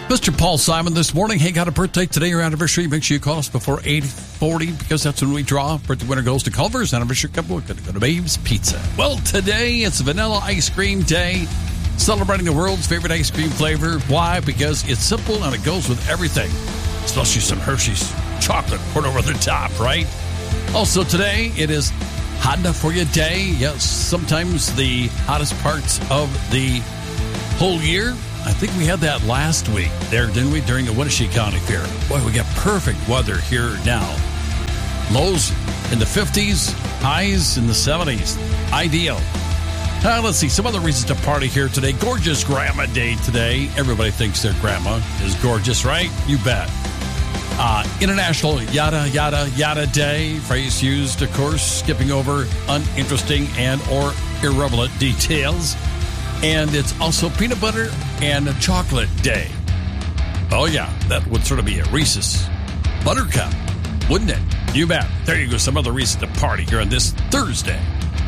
Mr. Paul Simon this morning. Hey, got a birthday today or anniversary? Make sure you call us before 8:40 because that's when we draw. Birthday winner goes to Culver's. Anniversary couple, we're going to go to Babe's Pizza. Well, today it's Vanilla Ice Cream Day, celebrating the world's favorite ice cream flavor. Why? Because it's simple and it goes with everything, especially some Hershey's chocolate poured over the top, right? Also today, it is Hot Enough For You Day. Yes, sometimes the hottest parts of the whole year. I think we had that last week there, didn't we, during the Wenatchee County Fair? Boy, we got perfect weather here now. Lows in the 50s, highs in the 70s. Ideal. Let's see, some other reasons to party here today. Gorgeous Grandma Day today. Everybody thinks their grandma is gorgeous, right? You bet. International Yada Yada Yada Day. Phrase used, of course, skipping over uninteresting and or irrelevant details. And it's also Peanut Butter and Chocolate Day. Oh, yeah, that would sort of be a Reese's Buttercup, wouldn't it? You bet. There you go, some other reason to party here on this Thursday.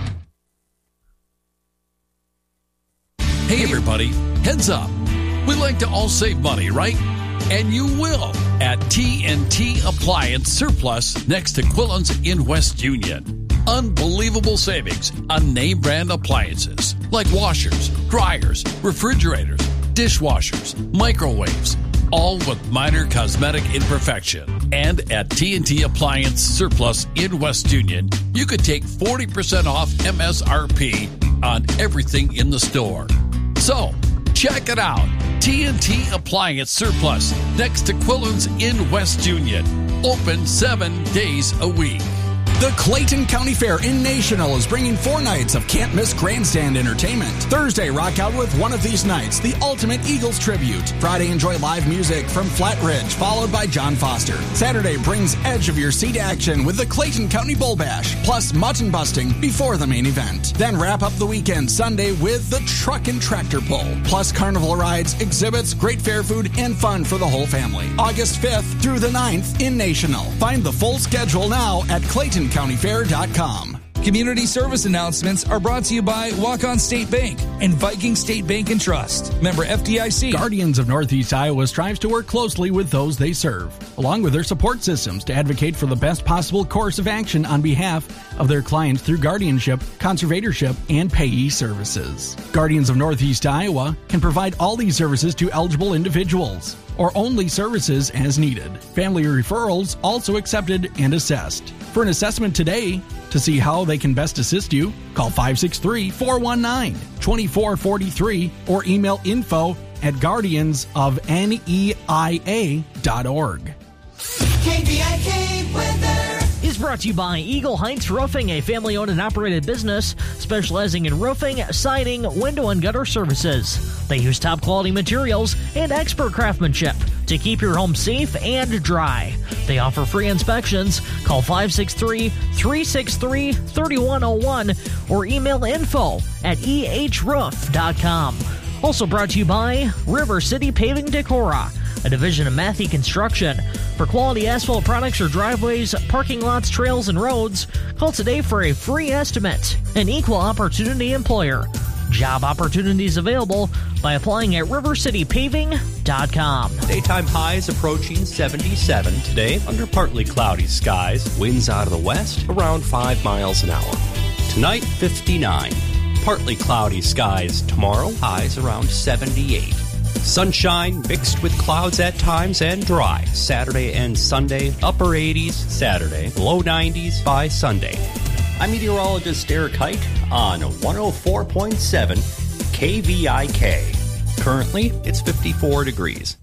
Hey, everybody, heads up. We like to all save money, right? And you will at TNT Appliance Surplus next to Quillen's in West Union. Unbelievable savings on name brand appliances like washers, dryers, refrigerators, dishwashers, microwaves, all with minor cosmetic imperfection. And at TNT Appliance Surplus in West Union, you could take 40% off MSRP on everything in the store. So, check it out. TNT Appliance Surplus next to Quillen's in West Union. Open 7 days a week. The Clayton County Fair in National is bringing 4 nights of can't-miss grandstand entertainment. Thursday, rock out with one of these nights, the Ultimate Eagles Tribute. Friday, enjoy live music from Flat Ridge, followed by John Foster. Saturday brings edge of your seat action with the Clayton County Bull Bash, plus mutton busting before the main event. Then wrap up the weekend Sunday with the Truck and Tractor Pull, plus carnival rides, exhibits, great fair food, and fun for the whole family. August 5th through the 9th in National. Find the full schedule now at ClaytonCountyFair.com. Community service announcements are brought to you by Walk-On State Bank and Viking State Bank and Trust. Member FDIC. Guardians of Northeast Iowa strives to work closely with those they serve, along with their support systems to advocate for the best possible course of action on behalf of their clients through guardianship, conservatorship, and payee services. Guardians of Northeast Iowa can provide all these services to eligible individuals, or only services as needed. Family referrals also accepted and assessed. For an assessment today, to see how they can best assist you, call 563-419-2443 or email info@guardiansofneia.org. KVIK weather is brought to you by Eagle Heights Roofing, a family-owned and operated business specializing in roofing, siding, window, and gutter services. They use top-quality materials and expert craftsmanship to keep your home safe and dry. They offer free inspections. Call 563-363-3101 or email info@ehroof.com. Also brought to you by River City Paving Decorah, a division of Matthew Construction. For quality asphalt products or driveways, parking lots, trails, and roads, call today for a free estimate. An equal opportunity employer. Job opportunities available by applying at rivercitypaving.com. Daytime highs approaching 77 today under partly cloudy skies. Winds out of the west around 5 miles an hour. Tonight, 59. Partly cloudy skies tomorrow. Highs around 78. Sunshine mixed with clouds at times and dry. Saturday and Sunday, upper 80s Saturday, low 90s by Sunday. I'm meteorologist Eric Height on 104.7 KVIK. Currently, it's 54 degrees.